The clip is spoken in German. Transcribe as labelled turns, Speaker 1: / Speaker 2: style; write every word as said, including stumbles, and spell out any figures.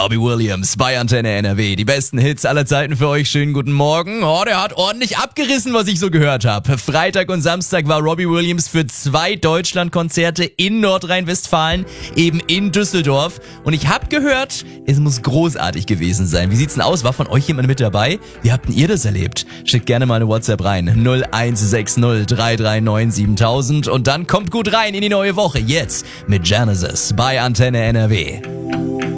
Speaker 1: Robbie Williams bei Antenne N R W. Die besten Hits aller Zeiten für euch. Schönen guten Morgen. Oh, der hat ordentlich abgerissen, was ich so gehört habe. Freitag und Samstag war Robbie Williams für zwei Deutschlandkonzerte in Nordrhein-Westfalen, eben in Düsseldorf. Und ich habe gehört, es muss großartig gewesen sein. Wie sieht's denn aus? War von euch jemand mit dabei? Wie habt denn ihr das erlebt? Schickt gerne mal eine WhatsApp rein. null eins sechs null drei drei neun siebentausend und dann kommt gut rein in die neue Woche. Jetzt mit Genesis bei Antenne N R W.